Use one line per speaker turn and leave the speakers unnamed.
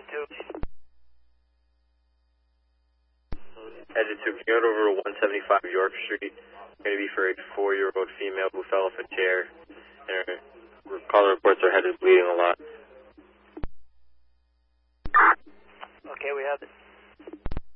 Engine 2, can you go over to 175 York Street? Going to be for a 4-year-old female who fell off a chair. And her caller reports her head is bleeding a lot.
Okay, we have it.